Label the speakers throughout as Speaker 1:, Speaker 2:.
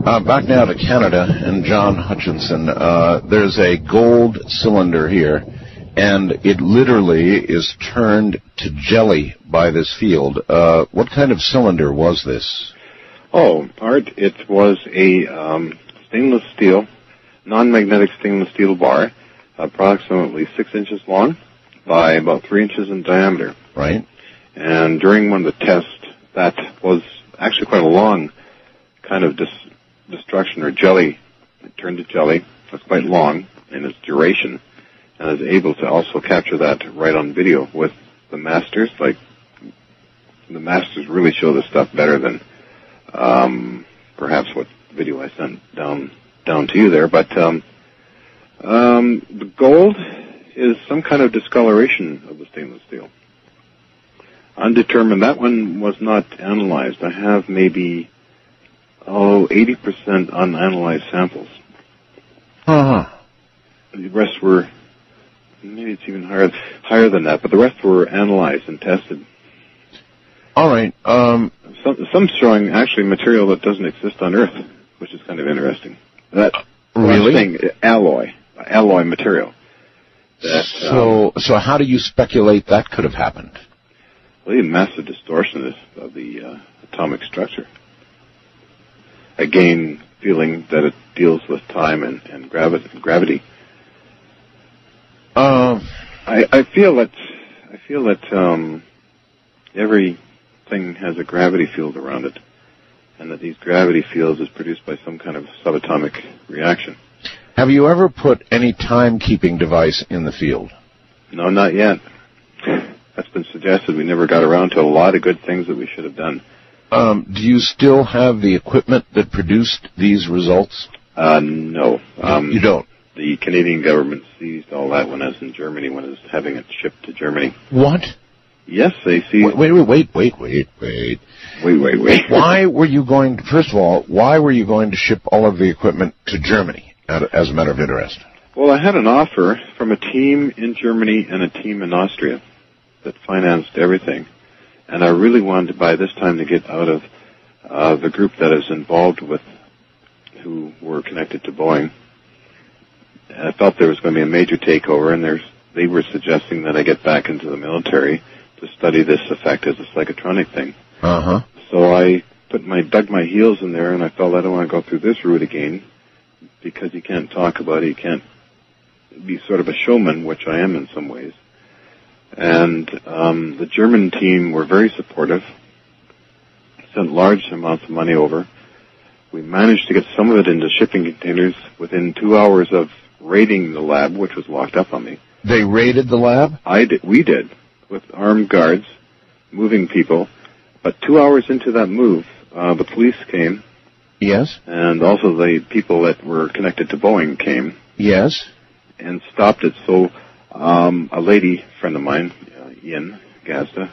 Speaker 1: Back now to Canada and John Hutchinson. There's a gold cylinder here, and it literally is turned to jelly by this field. What kind of cylinder was this?
Speaker 2: Oh, Art, it was a stainless steel, non-magnetic stainless steel bar, approximately 6 inches long by about 3 inches in diameter.
Speaker 1: Right.
Speaker 2: And during one of the tests, that was actually quite a long kind of destruction or jelly. It turned to jelly. It's quite long in its duration, and I was able to also capture that right on video with the masters. Like, the masters really show this stuff better than perhaps what video I sent down to you there. But the gold is some kind of discoloration of the stainless steel. Undetermined. That one was not analyzed. I have maybe 80% unanalyzed samples.
Speaker 1: Uh-huh.
Speaker 2: The rest were, maybe it's even higher than that, but the rest were analyzed and tested.
Speaker 1: All right.
Speaker 2: Some showing actually material that doesn't exist on Earth, which is kind of interesting. That
Speaker 1: really?
Speaker 2: Thing, alloy material. That,
Speaker 1: so how do you speculate that could have happened?
Speaker 2: Well, the massive distortion of the atomic structure. Again, feeling that it deals with time and gravity. I feel that everything has a gravity field around it, and that these gravity fields is produced by some kind of subatomic reaction.
Speaker 1: Have you ever put any timekeeping device in the field?
Speaker 2: No, not yet. That's been suggested. We never got around to a lot of good things that we should have done.
Speaker 1: Do you still have the equipment that produced these results?
Speaker 2: No.
Speaker 1: You don't?
Speaker 2: The Canadian government seized all that when I was in Germany, when I was having it shipped to Germany.
Speaker 1: What?
Speaker 2: Yes, they seized...
Speaker 1: Wait. Why were you going... First of all, why were you going to ship all of the equipment to Germany, as a matter of interest?
Speaker 2: Well, I had an offer from a team in Germany and a team in Austria that financed everything. And I really wanted by this time to get out of the group that I was involved with, who were connected to Boeing. I felt there was going to be a major takeover, and they were suggesting that I get back into the military to study this effect as a psychotronic thing.
Speaker 1: Uh-huh.
Speaker 2: So I dug my heels in there, and I felt I don't want to go through this route again, because you can't talk about it, you can't be sort of a showman, which I am in some ways. And the German team were very supportive, sent large amounts of money over. We managed to get some of it into shipping containers within 2 hours of raiding the lab, which was locked up on me.
Speaker 1: They raided the lab?
Speaker 2: We did, with armed guards, moving people. But 2 hours into that move, the police came.
Speaker 1: Yes.
Speaker 2: And also the people that were connected to Boeing came.
Speaker 1: Yes.
Speaker 2: And stopped it. So a lady friend of mine, Ian Gazda,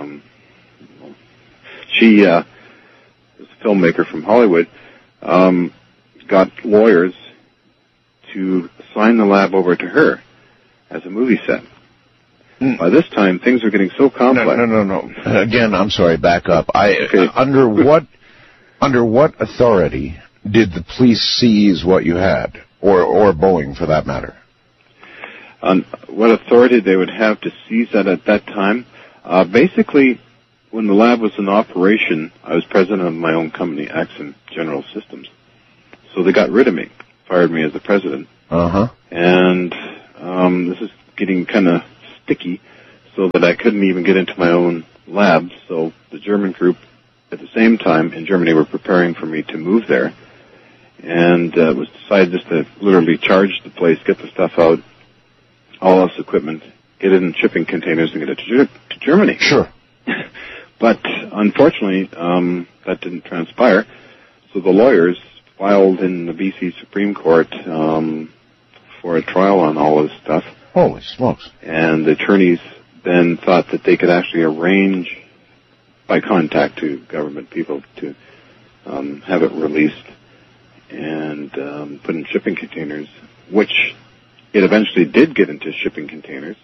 Speaker 2: she is a filmmaker from Hollywood, got lawyers to sign the lab over to her as a movie set. By this time, things are getting so complex.
Speaker 1: No. Again, I'm sorry, back up.
Speaker 2: Okay.
Speaker 1: Under what authority did the police seize what you had, or Boeing for that matter?
Speaker 2: On what authority they would have to seize that at that time? Basically, when the lab was in operation, I was president of my own company, Axon General Systems. So they got rid of me, fired me as the president.
Speaker 1: Uh-huh.
Speaker 2: And this is getting kind of sticky, so that I couldn't even get into my own lab. So the German group, at the same time, in Germany, were preparing for me to move there. And it was decided just to literally charge the place, get the stuff out, all this equipment, get it in shipping containers and get it to Germany.
Speaker 1: Sure.
Speaker 2: But unfortunately, that didn't transpire. So the lawyers filed in the BC Supreme Court for a trial on all this stuff.
Speaker 1: Holy smokes.
Speaker 2: And the attorneys then thought that they could actually arrange, by contact to government people, to have it released and put in shipping containers, which it eventually did get into shipping containers.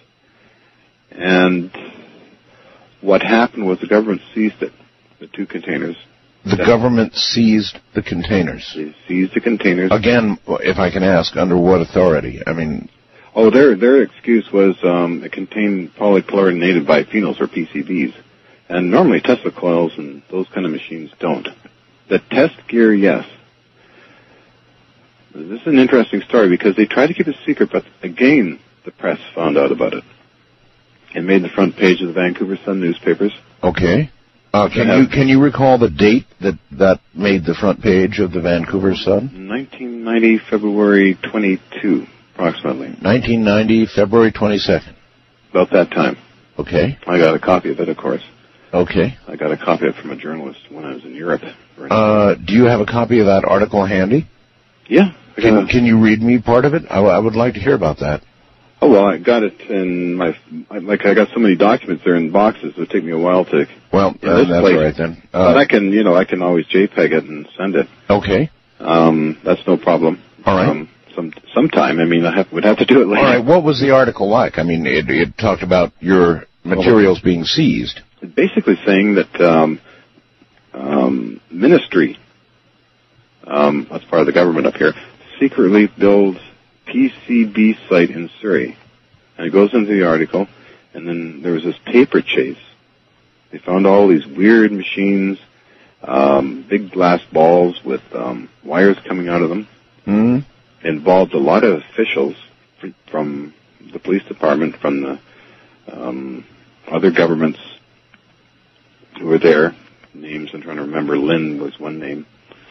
Speaker 2: And what happened was the government seized it, the 2 containers,
Speaker 1: The government seized the containers.
Speaker 2: They seized the containers.
Speaker 1: Again, if I can ask, under what authority? I mean...
Speaker 2: Oh, their excuse was it contained polychlorinated biphenyls, or PCBs. And normally Tesla coils and those kind of machines don't. The test gear, yes. This is an interesting story because they tried to keep it secret, but again, the press found out about it. It made the front page of the Vancouver Sun newspapers.
Speaker 1: Okay. Can you recall the date that made the front page of the Vancouver Sun?
Speaker 2: 1990, February 22, approximately.
Speaker 1: 1990, February 22nd.
Speaker 2: About that time.
Speaker 1: Okay.
Speaker 2: I got a copy of it, of course.
Speaker 1: Okay.
Speaker 2: I got a copy of it from a journalist when I was in Europe.
Speaker 1: Do you have a copy of that article handy?
Speaker 2: Yeah.
Speaker 1: Can you read me part of it? I would like to hear about that.
Speaker 2: Oh, well, I got it in I got so many documents there in boxes, it would take me a while to...
Speaker 1: Well, that's all right then.
Speaker 2: But I can always JPEG it and send it.
Speaker 1: Okay.
Speaker 2: That's no problem.
Speaker 1: All right.
Speaker 2: Sometime, I mean, would have to do it later.
Speaker 1: All right, what was the article like? I mean, it talked about your materials being seized.
Speaker 2: Basically saying that Ministry, that's part of the government up here, secretly builds PCB site in Surrey. And it goes into the article, and then there was this paper chase. They found all these weird machines, big glass balls with wires coming out of them.
Speaker 1: Mm-hmm.
Speaker 2: Involved a lot of officials from the police department, from the other governments who were there. Names I'm trying to remember. Lynn was one name.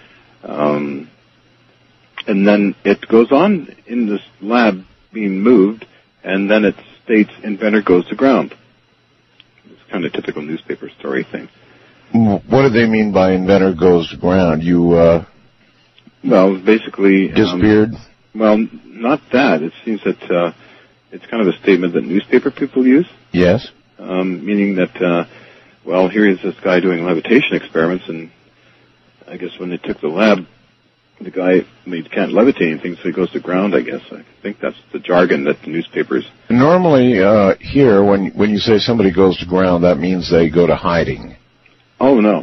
Speaker 2: And then it goes on in this lab being moved, and then it states inventor goes to ground. It's kind of a typical newspaper story thing.
Speaker 1: What do they mean by inventor goes to ground?
Speaker 2: Well, basically...
Speaker 1: disappeared?
Speaker 2: Well, not that. It seems that it's kind of a statement that newspaper people use.
Speaker 1: Yes.
Speaker 2: Meaning that, here is this guy doing levitation experiments, and I guess when they took the lab, the guy, he can't levitate anything, so he goes to ground, I guess. I think that's the jargon that the newspapers...
Speaker 1: Normally, here, when you say somebody goes to ground, that means they go to hiding.
Speaker 2: Oh, no.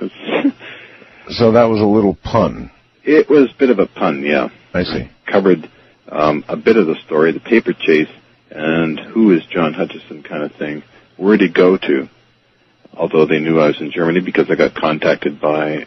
Speaker 1: So that was a little pun.
Speaker 2: It was a bit of a pun, yeah.
Speaker 1: I see.
Speaker 2: Covered a bit of the story, the paper chase, and who is John Hutchison kind of thing. Where'd he go to? Although they knew I was in Germany because I got contacted by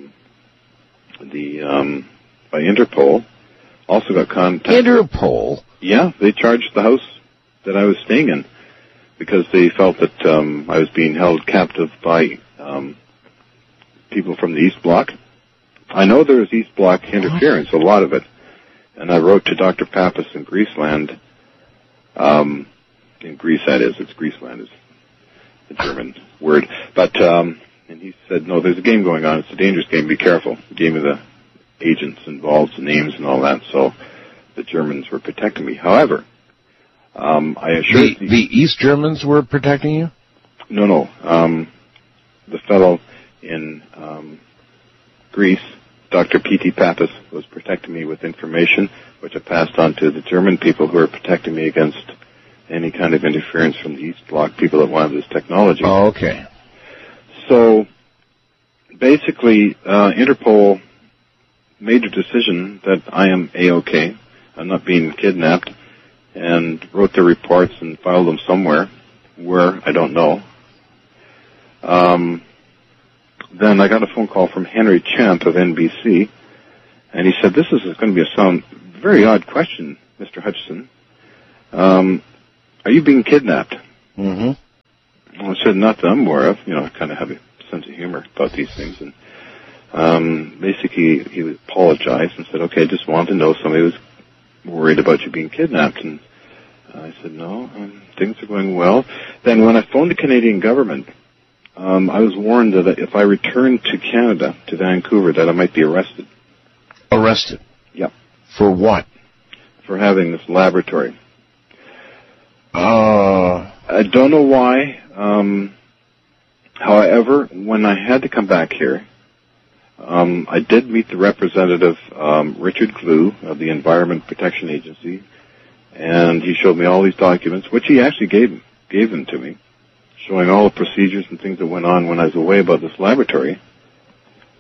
Speaker 2: by Interpol. Also got contacted.
Speaker 1: Interpol?
Speaker 2: Yeah, they charged the house that I was staying in because they felt that I was being held captive by people from the East Bloc. I know there was East Bloc interference, a lot of it. And I wrote to Dr. Pappas in Greeceland. In Greece, that is. It's Greeceland is the German word. But, and he said, no, there's a game going on. It's a dangerous game. Be careful. He gave me the agents involved, the names and all that. So the Germans were protecting me. However, I assured
Speaker 1: the East Germans were protecting you?
Speaker 2: No. The fellow in Greece, Dr. P.T. Pappas, was protecting me with information, which I passed on to the German people who are protecting me against any kind of interference from the East Bloc people that wanted this technology.
Speaker 1: Oh, okay.
Speaker 2: So, basically, Interpol made a decision that I am A-OK, I'm not being kidnapped, and wrote the reports and filed them somewhere, where, I don't know. Then I got a phone call from Henry Champ of NBC, and he said, this is going to be a very odd question, Mr. Hutchison. Are you being kidnapped?
Speaker 1: Mm-hmm.
Speaker 2: Well, I said, not that I'm aware of. I kind of have a sense of humor about these things. And basically, he apologized and said, okay, I just wanted to know if somebody was worried about you being kidnapped. And I said, no, things are going well. Then when I phoned the Canadian government, I was warned that if I returned to Canada, to Vancouver, that I might be arrested.
Speaker 1: Arrested?
Speaker 2: Yep.
Speaker 1: For what?
Speaker 2: For having this laboratory. I don't know why. However, when I had to come back here, I did meet the representative, Richard Glue of the Environment Protection Agency, and he showed me all these documents, which he actually gave them to me, showing all the procedures and things that went on when I was away about this laboratory.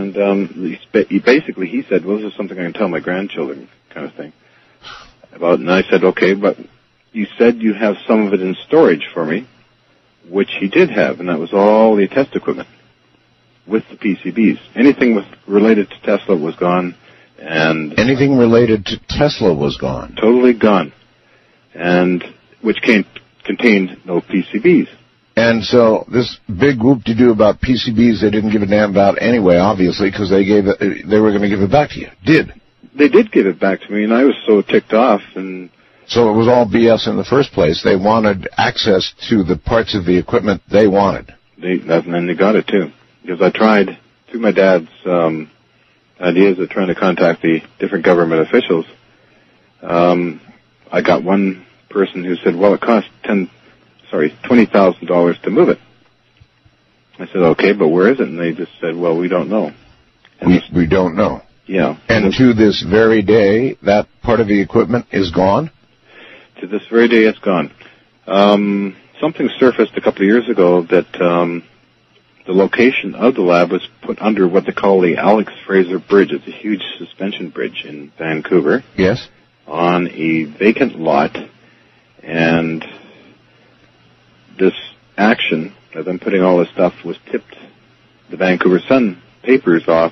Speaker 2: And he said, well, this is something I can tell my grandchildren, kind of thing. And I said, okay, but you said you have some of it in storage for me, which he did have, and that was all the test equipment with the PCBs. Anything related to Tesla was gone, and
Speaker 1: anything related to Tesla was gone.
Speaker 2: Totally gone, and which contained no PCBs.
Speaker 1: And so this big whoop-de-doo about PCBs they didn't give a damn about anyway, obviously, because they were going to give it back to you.
Speaker 2: They did give it back to me, and I was so ticked off. And
Speaker 1: so it was all BS in the first place. They wanted access to the parts of the equipment they wanted.
Speaker 2: And they got it, too. Because I tried, through my dad's ideas of trying to contact the different government officials, I got one person who said, well, it cost $20,000 to move it. I said, okay, but where is it? And they just said, well, we don't know.
Speaker 1: We don't know.
Speaker 2: Yeah.
Speaker 1: And to this very day, that part of the equipment is gone?
Speaker 2: To this very day, it's gone. Something surfaced a couple of years ago that the location of the lab was put under what they call the Alex Fraser Bridge. It's a huge suspension bridge in Vancouver.
Speaker 1: Yes.
Speaker 2: On a vacant lot. And this action of them putting all this stuff was tipped the Vancouver Sun papers off,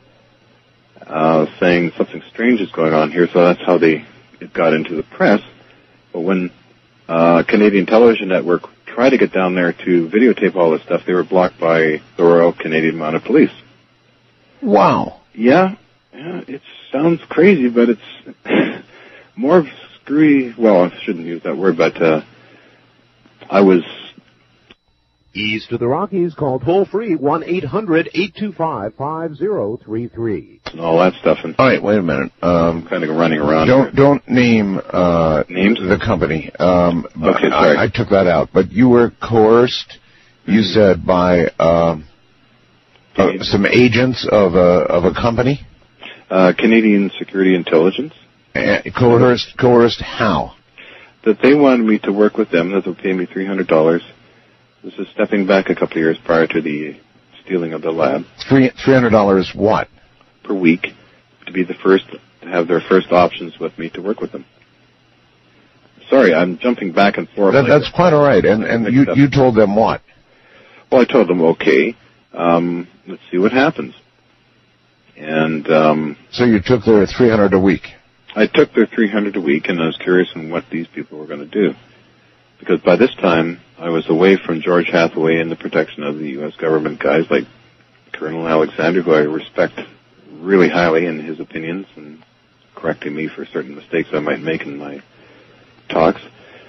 Speaker 2: saying something strange is going on here, so that's how it got into the press. But when Canadian Television Network tried to get down there to videotape all this stuff, they were blocked by the Royal Canadian Mounted Police.
Speaker 1: Wow.
Speaker 2: Yeah, it sounds crazy, but it's more screwy. Well, I shouldn't use that word, but I was...
Speaker 3: East of the Rockies, call toll-free 1-800-825-5033.
Speaker 2: And all that stuff. And
Speaker 1: all right, wait a minute.
Speaker 2: I'm kind of running around.
Speaker 1: Don't name
Speaker 2: names
Speaker 1: the company.
Speaker 2: Okay, sorry.
Speaker 1: I took that out. But you were coerced, you said, by some agents of a company?
Speaker 2: Canadian Security Intelligence.
Speaker 1: Coerced how?
Speaker 2: That they wanted me to work with them, that they'll pay me $300. This is stepping back a couple of years prior to the stealing of the lab.
Speaker 1: $300 what?
Speaker 2: Per week, to be the first, to have their first options with me to work with them. Sorry, I'm jumping back and forth.
Speaker 1: That's quite all right. And you told them what?
Speaker 2: Well, I told them, okay, let's see what happens. And
Speaker 1: so you took their $300 a week?
Speaker 2: I took their $300 a week, and I was curious on what these people were going to do. Because by this time, I was away from George Hathaway and the protection of the U.S. government guys like Colonel Alexander, who I respect really highly in his opinions and correcting me for certain mistakes I might make in my talks.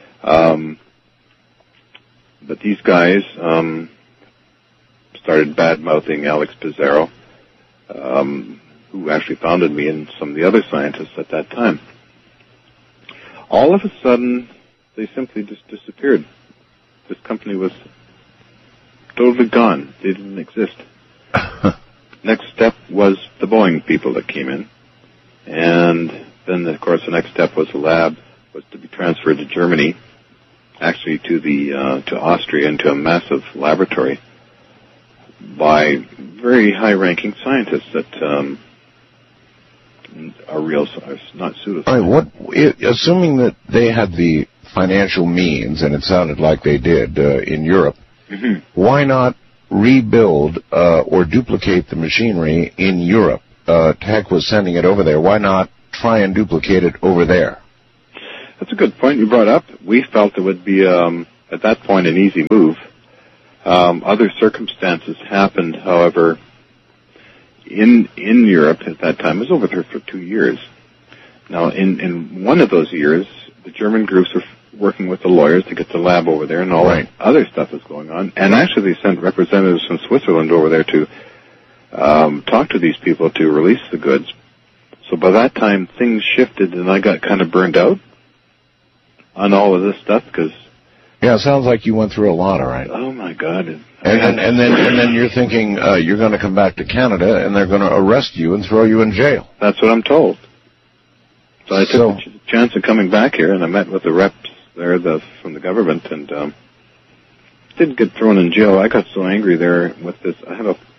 Speaker 2: But these guys started bad-mouthing Alex Pizarro, who actually founded me and some of the other scientists at that time. All of a sudden, they simply just disappeared. This company was totally gone. They didn't exist. Next step was the Boeing people that came in. And then, of course, the next step was the lab was to be transferred to Germany, actually to Austria, into a massive laboratory by very high-ranking scientists that are real, not pseudoscientists.
Speaker 1: All right, assuming that they had the financial means, and it sounded like they did in Europe,
Speaker 2: mm-hmm.
Speaker 1: Why not rebuild or duplicate the machinery in Europe? To heck with sending it over there. Why not try and duplicate it over there?
Speaker 2: That's a good point you brought up. We felt it would be, at that point, an easy move. Other circumstances happened, however, in Europe at that time. I was over there for 2 years. Now, in one of those years, the German groups were working with the lawyers to get the lab over there, and all that other stuff was going on. And actually, they sent representatives from Switzerland over there to talk to these people to release the goods. So by that time, things shifted, and I got kind of burned out on all of this stuff because...
Speaker 1: Yeah, it sounds like you went through a lot, all right.
Speaker 2: Oh, my God.
Speaker 1: And then you're thinking you're going to come back to Canada, and they're going to arrest you and throw you in jail.
Speaker 2: That's what I'm told. So I took the chance of coming back here, and I met with the reps there from the government, and didn't get thrown in jail. I got so angry there with this. I have a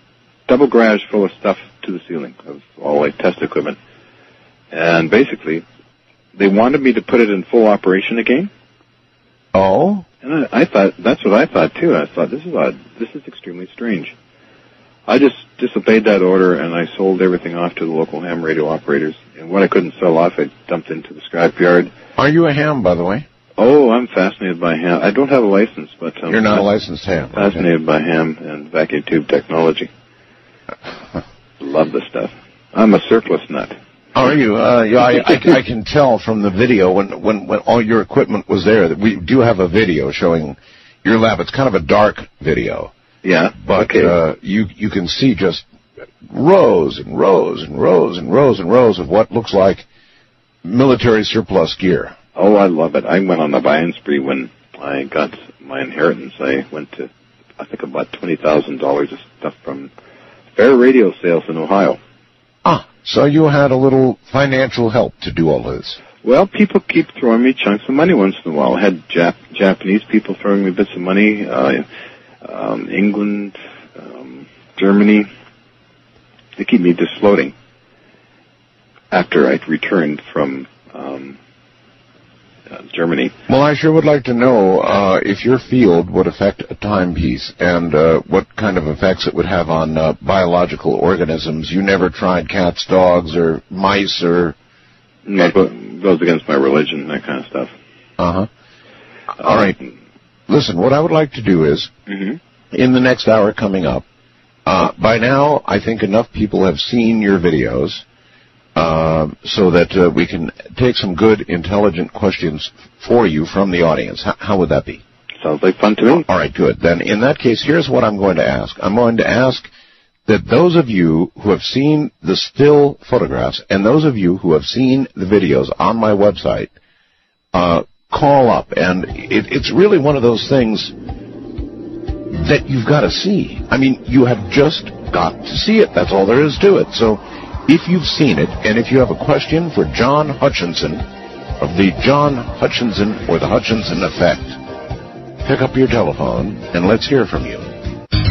Speaker 2: double garage full of stuff to the ceiling of all like test equipment. And basically, they wanted me to put it in full operation again.
Speaker 1: Oh?
Speaker 2: And I thought, that's what I thought too. I thought, this is odd. This is extremely strange. I just disobeyed that order, and I sold everything off to the local ham radio operators. And what I couldn't sell off, I dumped into the scrapyard.
Speaker 1: Are you a ham, by the way?
Speaker 2: Oh, I'm fascinated by ham. I don't have a license, but
Speaker 1: you're not a licensed ham.
Speaker 2: Fascinated by ham and vacuum tube technology. Love the stuff. I'm a surplus nut.
Speaker 1: Are you? I can tell from the video when all your equipment was there that we do have a video showing your lab. It's kind of a dark video.
Speaker 2: Yeah.
Speaker 1: But
Speaker 2: okay.
Speaker 1: You can see just rows and rows and rows and rows and rows of what looks like military surplus gear.
Speaker 2: Oh, I love it. I went on the buying spree when I got my inheritance. I went to, I think, about $20,000 of stuff from fair radio sales in Ohio.
Speaker 1: Ah, so you had a little financial help to do all this.
Speaker 2: Well, people keep throwing me chunks of money once in a while. I had Japanese people throwing me bits of money, England, Germany. They keep me just floating after I'd returned from Germany.
Speaker 1: Well, I sure would like to know if your field would affect a timepiece and what kind of effects it would have on biological organisms. You never tried cats, dogs, or mice, or...
Speaker 2: No, it goes against my religion, that kind of stuff.
Speaker 1: Uh-huh. All right. Listen, what I would like to do is, in the next hour coming up, by now I think enough people have seen your videos so that we can take some good, intelligent questions for you from the audience. How would that be?
Speaker 2: Sounds like fun to me.
Speaker 1: All right, good. Then in that case, here's what I'm going to ask. I'm going to ask that those of you who have seen the still photographs and those of you who have seen the videos on my website call up. And it's really one of those things that you've got to see. I mean, you have just got to see it. That's all there is to it. So if you've seen it, and if you have a question for John Hutchinson of the John Hutchinson or the Hutchinson Effect, pick up your telephone and let's hear from you.